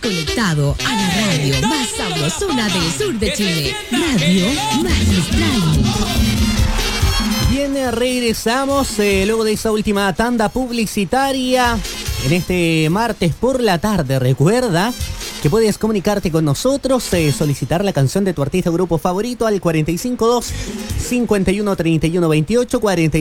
conectado a la radio más sabrosona del sur de Chile. Radio Magistral. Bien, regresamos luego de esa última tanda publicitaria en este martes por la tarde. Recuerda que puedes comunicarte con nosotros, solicitar la canción de tu artista o grupo favorito al 452-513128,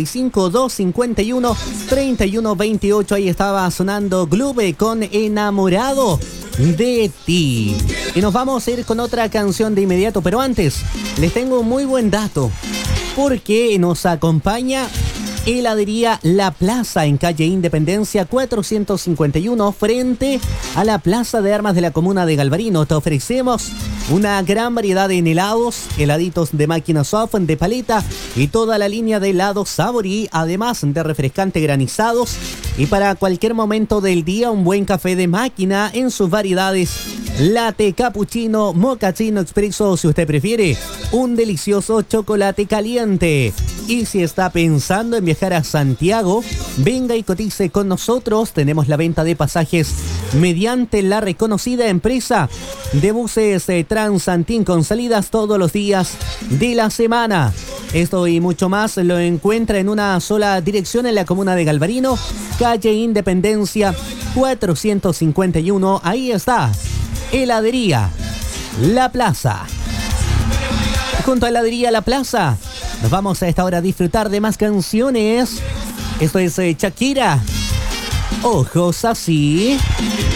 452-513128. Ahí estaba sonando Glove con Enamorado de ti. Y nos vamos a ir con otra canción de inmediato, pero antes les tengo un muy buen dato, porque nos acompaña Heladería La Plaza en calle Independencia 451 frente a la Plaza de Armas de la Comuna de Galvarino. Te ofrecemos una gran variedad en helados, heladitos de máquina soft, de paleta y toda la línea de helados Saborí, además de refrescante granizados. Y para cualquier momento del día, un buen café de máquina en sus variedades: latte, cappuccino, mochaccino expreso o, si usted prefiere, un delicioso chocolate caliente. Y si está pensando en viajar a Santiago, venga y cotice con nosotros. Tenemos la venta de pasajes mediante la reconocida empresa de buses Transantín, con salidas todos los días de la semana. Esto y mucho más lo encuentra en una sola dirección en la comuna de Galvarino, calle Independencia 451. Ahí está, Heladería La Plaza. Junto a Heladería La Plaza nos vamos a esta hora a disfrutar de más canciones. Esto es Shakira, Ojos Así.